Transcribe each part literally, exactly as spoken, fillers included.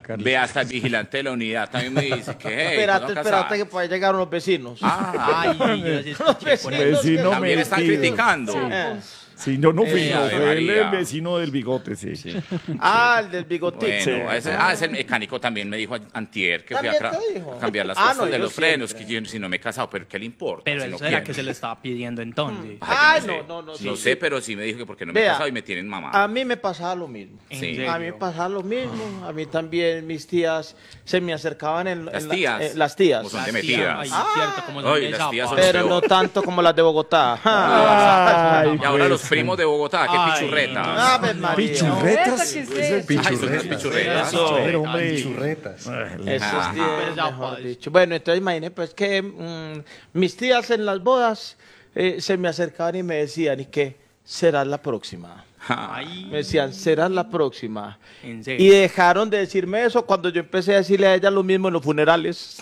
Ve hasta el vigilante de la unidad también me dice que hey, Espérate, no espérate que pueda llegar unos vecinos. Ah, Ay, yo sí Los escuché por ahí. vecinos que Vecino también están metido. criticando. Eh. Sí, no, no fui, Eh, no, Ave fue el, María. el vecino del bigote, sí. Ah, el del bigotito. Bueno, ese, ah, ese mecánico también me dijo antier que fui a, ¿También tra- te dijo? a cambiar las Ah, cosas no, de yo los frenos, siempre. que yo si no me he casado, pero ¿qué le importa? Pero si no eso era quiere? que se le estaba pidiendo entonces. Ay, Ay, yo no, sé. no, no, sí, No sí. sé, pero sí me dijo que porque no me he Vea, casado y me tienen mamá. A mí me pasaba lo mismo. Sí. A mí me pasaba lo mismo. A mí también mis tías se me acercaban en, Las en la- tías. eh, las tías. Como son Las de tías, metidas. ay, Ah. cierto, como Ay, son las de tías son Zapata. Pero peor. no tanto como las de Bogotá. Ah, Ay, y ahora pues, los primos de Bogotá, qué Ay, pichurretas. Ave María. ¿Pichurretas? ¿Qué es Es el eso? Ay, son unas pichurretas. Eso, pero, hombre. Pichurretas. Esos Ajá. días, Pero ya, mejor pues. dicho. Bueno, entonces imagínate pues que mm, mis tías en las bodas eh, se me acercaban y me decían, ¿y qué? Serás la próxima. Ay, Me decían, serás la próxima. en Y serio. dejaron de decirme eso cuando yo empecé a decirle a ella lo mismo en los funerales.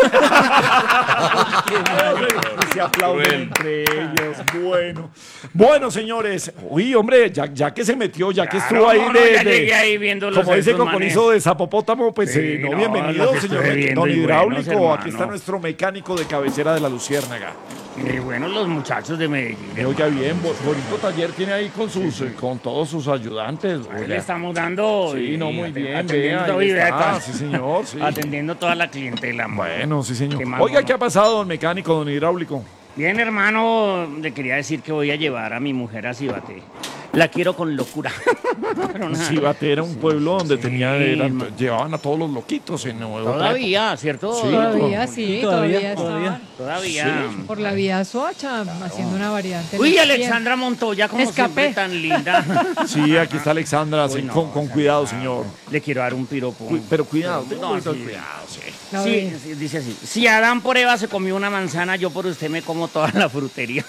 Se aplauden entre ellos. Bueno. Bueno, señores. Uy, hombre, ya, ya que se metió, ya que estuvo ahí no, de. ya de- llegué ahí viendo los como dice estos Coconizo manes. de Zapopótamo, pues Sí, eh, no, no, bienvenido, lo que señor estoy viendo don y Hidráulico. buenos, Aquí está hermano. nuestro mecánico de cabecera de la Luciérnaga. Y bueno, los muchachos de Medellín. Me oiga bien, bo- bonito taller tiene ahí con sus, eh, con todos sus ayudantes. Ahí oiga. le estamos dando. Sí, y no, muy ate- bien, atendiendo vea, todo, ahí y vea está, acá. sí, señor, sí. Atendiendo toda la clientela. Bueno, sí, señor. ¿Qué más, Oiga, mono? ¿qué ha pasado, don mecánico, don hidráulico? Bien, hermano, le quería decir que voy a llevar a mi mujer a Cibate. La quiero con locura. Pero nada. Cibate era un pueblo donde Sí, tenía, eran- man. llevaban a todos los loquitos en otra Todavía, ¿cierto? Sí, Todavía sí, todavía, todavía. estaban Todavía. por la vía Soacha haciendo una variante. Uy, en el Alexandra Montoya, como Escapé. siempre, tan linda. época. Sí, aquí está Alexandra, Uy, sí, no, con, con esa cuidado, nada. señor. Le quiero dar un piropo. Cu- Pero cuidado, tenga No, un poquito de sí. cuidado, sí. La Sí, ve- sí, dice así. Si Adán por Eva se comió una manzana, yo por usted me como toda la frutería.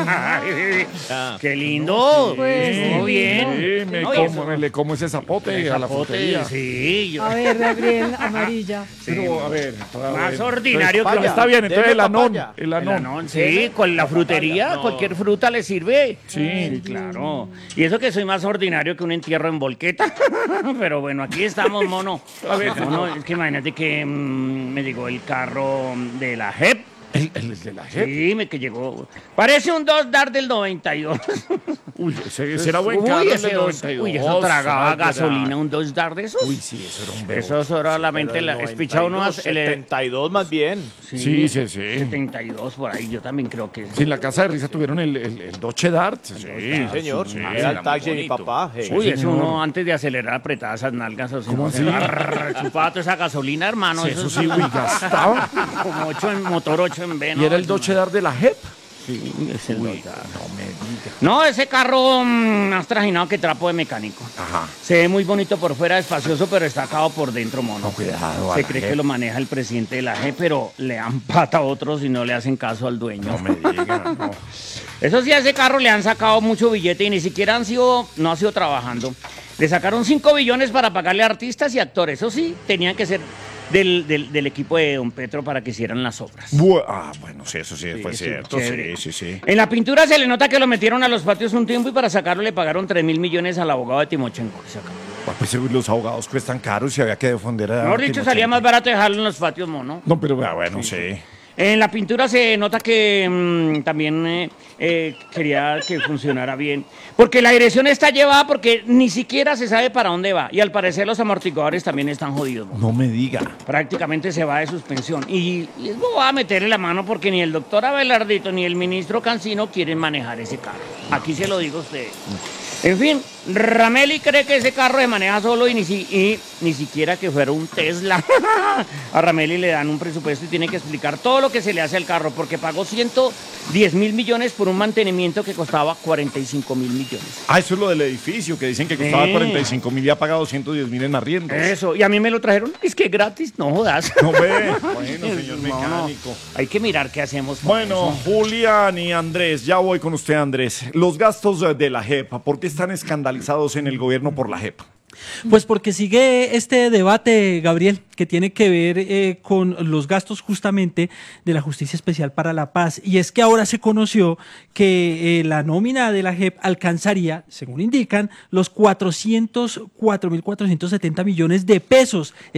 ¡Qué lindo! Pues, Estuvo sí, bien. Sí, me, Oye, como, me le como ese zapote el a la zapote, frutería. Sí, yo- A ver, Gabriel, amarilla. Pero, a ver, a más ver. ordinario que Papaya. Está bien, entonces Deme el anón, papaya. el el anón. anón, sí, con la frutería, cualquier fruta le sirve. Sí. Claro. Y eso que soy más ordinario que un entierro en volqueta. Pero bueno, aquí estamos, mono. A ver, Mono, es que imagínate que mm, me llegó el carro de la J E P. El, el de la J E P. Sí, me que llegó. Parece un dos dar del noventa y dos. Uy, ese, ese era buen carro, Uy, el ese del dos- noventa y dos. uy, eso tragaba Ay, gasolina, un dos dar de esos. Uy, sí, eso era un bebo. Eso solamente la espichado uno hace- el- setenta y dos más bien. Sí, sí, sí. setenta y dos por ahí, yo también creo que. Sí, en la casa de risa tuvieron el, el, el Dodge Dart. Sí, Sí, señor. sí. Era era el taxi de muy mi bonito. papá. hey. Uy, eso señor. uno antes de acelerar apretaba esas nalgas. O sea, ¿Cómo no así? se arr, chupaba toda esa gasolina, hermano. Sí, eso sí, uy, gastaba. Como ocho en motor, ocho en B. Y era el Dodge Dart de la J E P. Sí, es el Dodge Dart. No me diga. No, ese carro mm, más trajinado que trapo de mecánico. Ajá. Se ve muy bonito por fuera, espacioso, pero está acabado por dentro, mono. No, cuidado. a Se la cree J E que P. lo maneja el presidente de la G, pero le dan pata a otros y no le hacen caso al dueño. No me diga, no. Eso sí, a ese carro le han sacado mucho billete y ni siquiera han sido, no ha sido trabajando. Le sacaron cinco billones para pagarle a artistas y actores. Eso sí, tenían que ser del, del, del equipo de Don Petro para que hicieran las obras. Bu- ah, bueno, sí, eso sí, fue sí, cierto. chévere. Sí, sí, sí. En la pintura se le nota que lo metieron a los patios un tiempo y para sacarlo le pagaron tres mil millones al abogado de Timochenko. que sacó. Ah, pues los abogados cuestan caros y había que defender a. Mejor dicho, Timochenko. salía más barato dejarlo en los patios, mono. No, pero ah, bueno, sí. En la pintura se nota que mm, también eh, eh, quería que funcionara bien. Porque la dirección está llevada porque ni siquiera se sabe para dónde va. Y al parecer los amortiguadores también están jodidos. ¿no? No me diga. Prácticamente se va de suspensión. Y, y es boba meterle la mano porque ni el doctor Abelardito ni el ministro Cancino quieren manejar ese carro. Aquí se lo digo a ustedes. En fin, Rameli cree que ese carro se maneja solo y ni, si- y ni siquiera que fuera un Tesla. A Rameli le dan un presupuesto y tiene que explicar todo lo que se le hace al carro porque pagó ciento diez mil millones por un mantenimiento que costaba cuarenta y cinco mil millones. Ah, eso es lo del edificio, que dicen que costaba Sí. cuarenta y cinco mil y ha pagado ciento diez mil en arriendos. Eso, y a mí me lo trajeron, es que gratis, no jodas. No ve. Bueno, señor No, mecánico. hay que mirar qué hacemos. con Bueno, eso. Julián y Andrés, ya voy con usted, Andrés. Los gastos eh, de la J E P, ¿por qué están escandalizados en el gobierno por la J E P? Pues porque sigue este debate, Gabriel, que tiene que ver eh, con los gastos justamente de la Justicia Especial para la Paz. Y es que ahora se conoció que eh, la nómina de la J E P alcanzaría, según indican, los cuatrocientos cuatro mil cuatrocientos setenta millones de pesos.